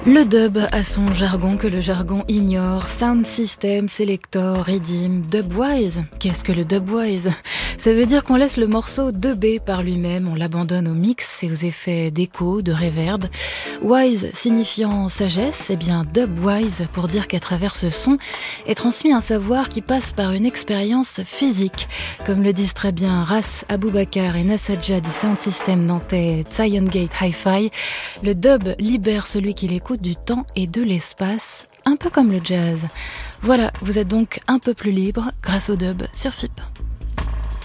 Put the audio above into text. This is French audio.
Le dub a son jargon que le jargon ignore. Sound System, Selector, Redeem, Dubwise. Qu'est-ce que le Dubwise ? Ça veut dire qu'on laisse le morceau dubber par lui-même, on l'abandonne au mix et aux effets d'écho, de reverb. Wise signifiant sagesse, c'est bien Dubwise pour dire qu'à travers ce son est transmis un savoir qui passe par une expérience physique. Comme le disent très bien Ras Aboubakar et Nassadja du Sound System nantais Zion Gate Hi-Fi, le dub libère celui qui l'écoute du temps et de l'espace, un peu comme le jazz. Voilà, vous êtes donc un peu plus libre grâce au dub sur FIP.